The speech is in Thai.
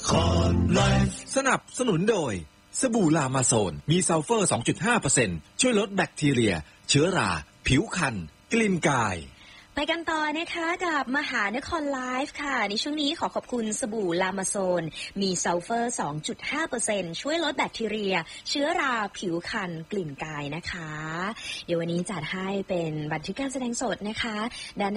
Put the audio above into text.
สนับสนุนโดยสบู่ลามาโซนมีซัลเฟอร์ 2.5% ช่วยลดแบคทีเรียเชื้อราผิวคันกลิ่นกายไปกันต่อนะคะกับมหานครไลฟ์ค่ะในช่วงนี้ขอบคุณสบู่ลามาโซนมีซัลเฟอร์ 2.5% ช่วยลดแบคทีเรียเชื้อราผิวคันกลิ่นกายนะคะเดี๋ยววันนี้จัดให้เป็นบันทึกการแสดงสดนะคะด้าน